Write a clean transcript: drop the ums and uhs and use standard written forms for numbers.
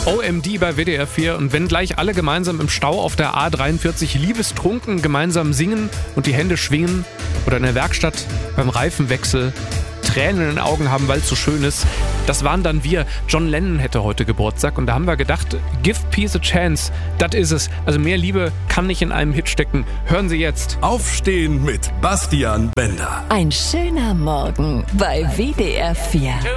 OMD bei WDR 4 und wenn gleich alle gemeinsam im Stau auf der A43 liebestrunken gemeinsam singen und die Hände schwingen oder in der Werkstatt beim Reifenwechsel Tränen in den Augen haben, weil es so schön ist, das waren dann wir. John Lennon hätte heute Geburtstag und da haben wir gedacht, give peace a chance, das ist es. Also mehr Liebe kann nicht in einem Hit stecken. Hören Sie jetzt. Aufstehen mit Bastian Bender. Ein schöner Morgen bei WDR 4.